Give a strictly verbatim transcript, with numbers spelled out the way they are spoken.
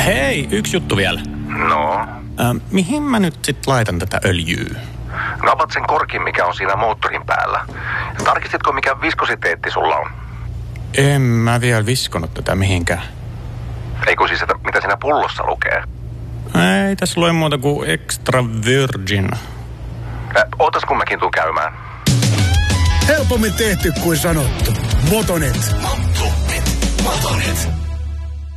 Hei, yksi juttu vielä. No? Äh, mihin mä nyt sit laitan tätä öljyä? No avat sen korkin, mikä on siinä moottorin päällä. Tarkistitko, mikä viskositeetti sulla on? En mä vielä viskonut tätä mihinkään. Eikö siis, että mitä siinä pullossa lukee? Ei tässä lue muuta kuin extra virgin. Äh, ootas kun mäkin tuun käymään. Helpommin tehty kuin sanottu. Motonet. Motonet. Motonet.